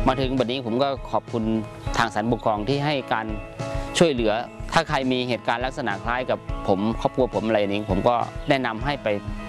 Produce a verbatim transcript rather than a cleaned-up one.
มาถึงบัดนี้ผมก็ขอบคุณทางศาลปกครองที่ให้การช่วยเหลือถ้าใครมีเหตุการณ์ลักษณะคล้ายกับผมครอบครัวผมอะไรนี้ผมก็แนะนำให้ไป